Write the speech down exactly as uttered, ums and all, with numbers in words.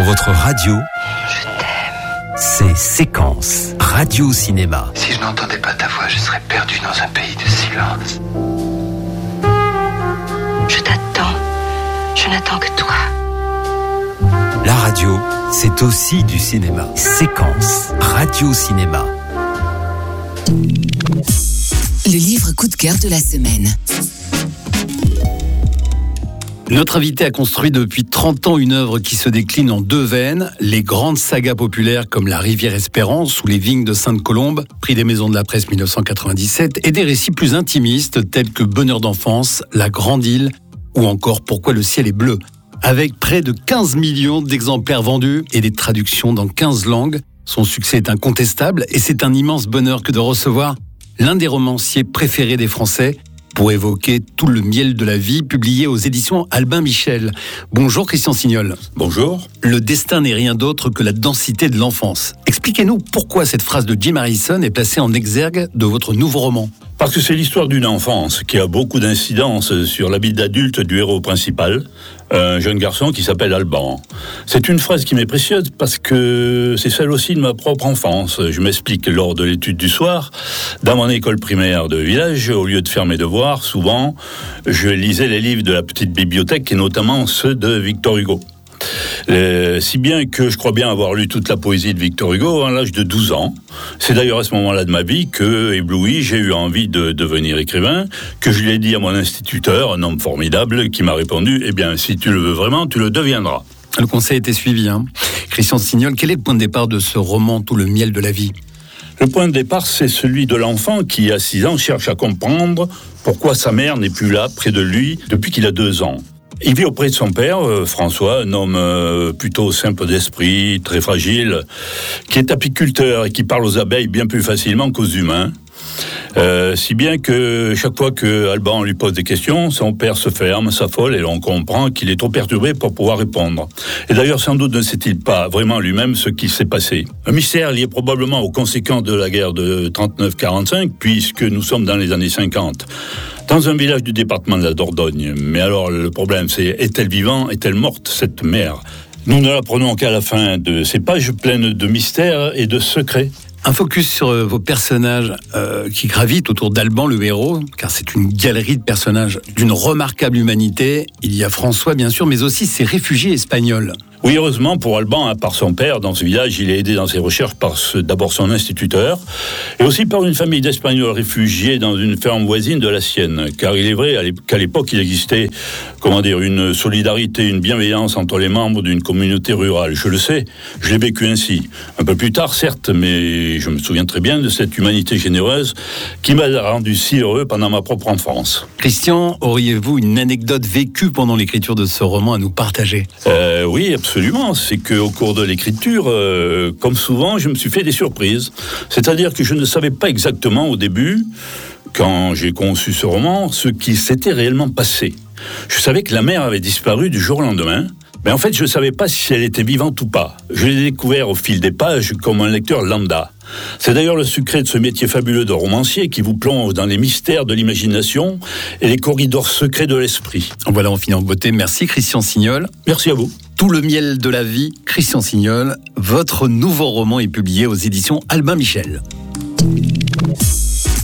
votre radio, Je t'aime. c'est Séquence, radio-cinéma. Si je n'entendais pas ta voix, je serais perdu dans un pays de silence. Je t'attends. Je n'attends que toi. La radio, c'est aussi du cinéma. Séquence, radio-cinéma. Le livre coup de cœur de la semaine. Notre invité a construit depuis trente ans une œuvre qui se décline en deux veines, les grandes sagas populaires comme La Rivière Espérance ou Les Vignes de Sainte-Colombe, prix des Maisons de la Presse mille neuf cent quatre-vingt-dix-sept, et des récits plus intimistes tels que Bonheur d'enfance, La Grande Île ou encore Pourquoi le ciel est bleu. Avec près de quinze millions d'exemplaires vendus et des traductions dans quinze langues, son succès est incontestable et c'est un immense bonheur que de recevoir l'un des romanciers préférés des Français pour évoquer Tout le miel de la vie, publié aux éditions Albin Michel. Bonjour Christian Signol. Bonjour. Le destin n'est rien d'autre que la densité de l'enfance. Expliquez-nous pourquoi cette phrase de Jim Harrison est placée en exergue de votre nouveau roman. Parce que c'est l'histoire d'une enfance qui a beaucoup d'incidence sur la vie d'adulte du héros principal, un jeune garçon qui s'appelle Alban. C'est une phrase qui m'est précieuse parce que c'est celle aussi de ma propre enfance. Je m'explique, lors de l'étude du soir, dans mon école primaire de village, au lieu de faire mes devoirs, souvent, je lisais les livres de la petite bibliothèque et notamment ceux de Victor Hugo. Euh, si bien que je crois bien avoir lu toute la poésie de Victor Hugo à l'âge de douze ans. C'est d'ailleurs à ce moment-là de ma vie que, ébloui, j'ai eu envie de devenir écrivain, que je l'ai dit à mon instituteur, un homme formidable, qui m'a répondu « Eh bien, si tu le veux vraiment, tu le deviendras ». Le conseil a été suivi. Hein. Christian Signol, quel est le point de départ de ce roman Tout le miel de la vie ? Le point de départ, c'est celui de l'enfant qui, à six ans, cherche à comprendre pourquoi sa mère n'est plus là, près de lui, depuis qu'il a deux ans. Il vit auprès de son père, euh, François, un homme euh, plutôt simple d'esprit, très fragile, qui est apiculteur et qui parle aux abeilles bien plus facilement qu'aux humains. Euh, si bien que chaque fois que Alban lui pose des questions, son père se ferme, s'affole et l'on comprend qu'il est trop perturbé pour pouvoir répondre. Et d'ailleurs, sans doute ne sait-il pas vraiment lui-même ce qui s'est passé. Un mystère lié probablement aux conséquences de la guerre de trente-neuf quarante-cinq, puisque nous sommes dans les années cinquante. Dans un village du département de la Dordogne. Mais alors, le problème, c'est est-elle vivante, est-elle morte, cette mère ? Nous ne l'apprenons qu'à la fin de ces pages pleines de mystères et de secrets. Un focus sur euh, vos personnages euh, qui gravitent autour d'Alban, le héros, car c'est une galerie de personnages d'une remarquable humanité. Il y a François, bien sûr, mais aussi ses réfugiés espagnols. Oui, heureusement pour Alban, hein, par son père, dans ce village, il est aidé dans ses recherches par ce, d'abord son instituteur, et aussi par une famille d'Espagnols réfugiés dans une ferme voisine de la sienne. Car il est vrai qu'à l'époque, il existait, comment dire, une solidarité, une bienveillance entre les membres d'une communauté rurale. Je le sais, je l'ai vécu ainsi. Un peu plus tard, certes, mais je me souviens très bien de cette humanité généreuse qui m'a rendu si heureux pendant ma propre enfance. Christian, auriez-vous une anecdote vécue pendant l'écriture de ce roman à nous partager ? euh, Oui, absolument. Absolument, c'est qu'au cours de l'écriture, euh, comme souvent, je me suis fait des surprises. C'est-à-dire que je ne savais pas exactement au début, quand j'ai conçu ce roman, ce qui s'était réellement passé. Je savais que la mère avait disparu du jour au lendemain, mais en fait, je ne savais pas si elle était vivante ou pas. Je l'ai découvert au fil des pages comme un lecteur lambda. C'est d'ailleurs le secret de ce métier fabuleux de romancier qui vous plonge dans les mystères de l'imagination et les corridors secrets de l'esprit. Voilà, on finit en beauté. Merci Christian Signol. Merci à vous. Tout le miel de la vie, Christian Signol. Votre nouveau roman est publié aux éditions Albin Michel.